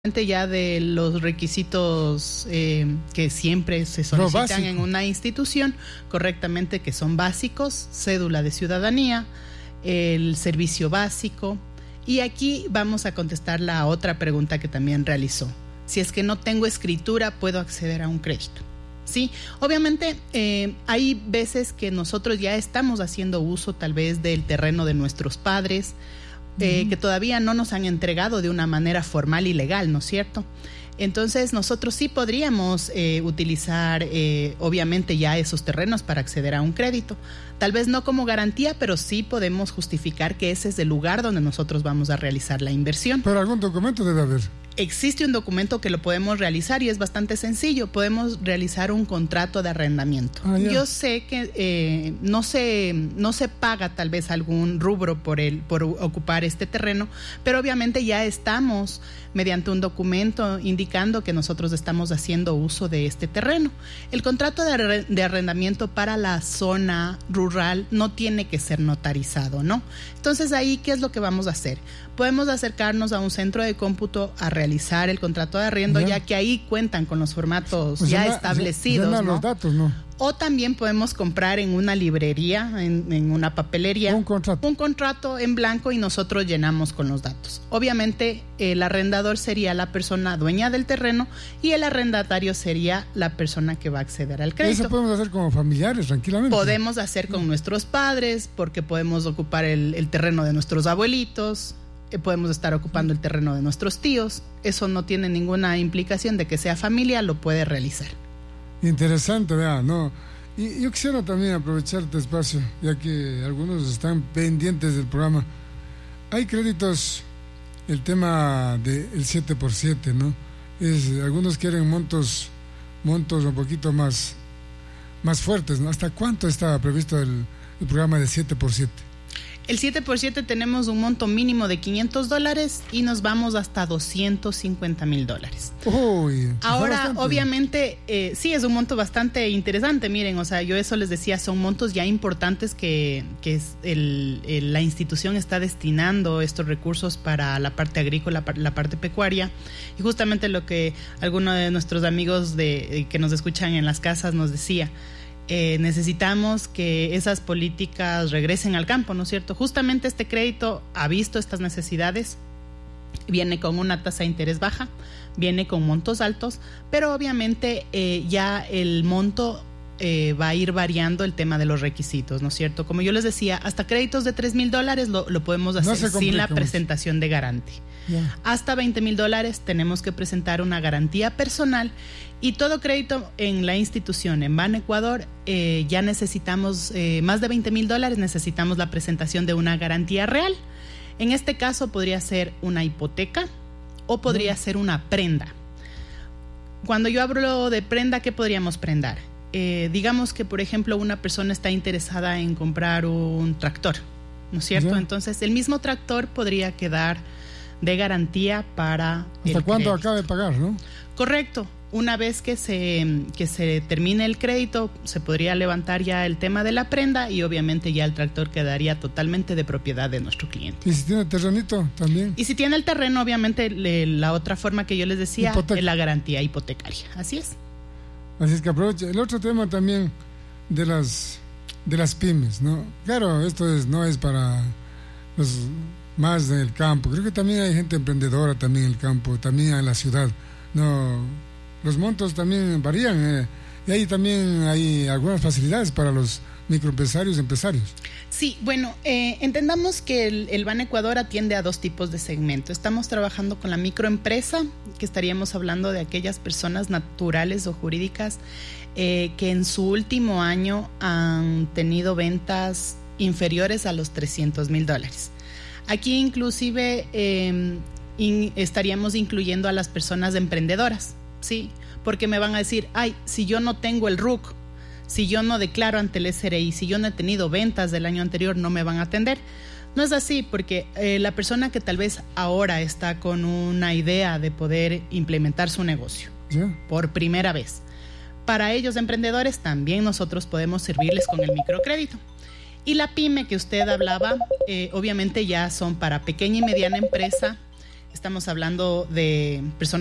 Ya de los requisitos que siempre se solicitan en una institución, correctamente, que son básicos: cédula de ciudadanía, el servicio básico. Y aquí vamos a contestar la otra pregunta que también realizó: si es que no tengo escritura, ¿puedo acceder a un crédito? Sí, obviamente hay veces que nosotros ya estamos haciendo uso tal vez del terreno de nuestros padres, que todavía no nos han entregado de una manera formal y legal, ¿no es cierto? Entonces nosotros sí podríamos utilizar obviamente ya esos terrenos para acceder a un crédito. Tal vez no como garantía, pero sí podemos justificar que ese es el lugar donde nosotros vamos a realizar la inversión. Pero algún documento debe haber. Existe un documento que lo podemos realizar y es bastante sencillo. Podemos realizar un contrato de arrendamiento. Yo sé que no se paga tal vez algún rubro por ocupar este terreno, pero obviamente ya estamos mediante un documento indicando que nosotros estamos haciendo uso de este terreno. El contrato de arrendamiento para la zona rural no tiene que ser notarizado, ¿no? Entonces ahí, ¿qué es lo que vamos a hacer? Podemos acercarnos a un centro de cómputo a realizar el contrato de arriendo, ya que ahí cuentan con los formatos pues ya establecidos, ¿no? Los datos, ¿no? O también podemos comprar en una librería, en una papelería, un contrato en blanco y nosotros llenamos con los datos. Obviamente el arrendador sería la persona dueña del terreno y el arrendatario sería la persona que va a acceder al crédito. Eso podemos hacer como familiares, tranquilamente. Podemos hacer con nuestros padres, porque podemos ocupar el terreno de nuestros abuelitos, podemos estar ocupando el terreno de nuestros tíos. Eso no tiene ninguna implicación de que sea familia, lo puede realizar. Interesante, vea, ¿no? Y yo quisiera también aprovechar este espacio, ya que algunos están pendientes del programa. Hay créditos, el tema del 7x7, ¿no? Algunos quieren montos un poquito más fuertes, ¿no? ¿Hasta cuánto está previsto el programa de 7x7? El 7x7 tenemos un monto mínimo de $500 y nos vamos hasta $250,000. Ahora, bastante. Obviamente, sí, es un monto bastante interesante. Miren, o sea, yo eso les decía, son montos ya importantes que la institución está destinando estos recursos para la parte agrícola, la parte pecuaria. Y justamente lo que algunos de nuestros amigos que nos escuchan en las casas nos decía: necesitamos que esas políticas regresen al campo, ¿no es cierto? Justamente este crédito ha visto estas necesidades, viene con una tasa de interés baja, viene con montos altos, pero obviamente ya el monto va a ir variando el tema de los requisitos, ¿no es cierto? Como yo les decía, hasta créditos de $3,000 lo podemos hacer sin la presentación de garantía. Hasta $20,000 tenemos que presentar una garantía personal, y todo crédito en la institución en Ban Ecuador ya necesitamos más de $20,000, necesitamos la presentación de una garantía real. En este caso podría ser una hipoteca o podría ser una prenda. Cuando yo hablo de prenda, ¿qué podríamos prendar? Digamos que, por ejemplo, una persona está interesada en comprar un tractor, ¿no es cierto? Entonces el mismo tractor podría quedar de garantía para ¿hasta cuándo acabe de pagar, no? Correcto. Una vez que se termine el crédito, se podría levantar ya el tema de la prenda y obviamente ya el tractor quedaría totalmente de propiedad de nuestro cliente. ¿Y si tiene terrenito también? Y si tiene el terreno, obviamente la otra forma que yo les decía es la garantía hipotecaria. Así es. Así es que aproveche. El otro tema también de las pymes, ¿no? Claro, esto no es para los más en el campo. Creo que también hay gente emprendedora también en el campo, también en la ciudad. No, los montos también varían y ahí también hay algunas facilidades para los microempresarios, empresarios. Sí, bueno, entendamos que el Ban Ecuador atiende a dos tipos de segmento. Estamos trabajando con la microempresa, que estaríamos hablando de aquellas personas naturales o jurídicas que en su último año han tenido ventas inferiores a los $300,000. Aquí inclusive estaríamos incluyendo a las personas emprendedoras, ¿sí? Porque me van a decir: ay, si yo no tengo el RUC, si yo no declaro ante el SRI, si yo no he tenido ventas del año anterior, no me van a atender. No es así, porque la persona que tal vez ahora está con una idea de poder implementar su negocio por primera vez, para ellos emprendedores también nosotros podemos servirles con el microcrédito. Y la pyme que usted hablaba, obviamente ya son para pequeña y mediana empresa, estamos hablando de personas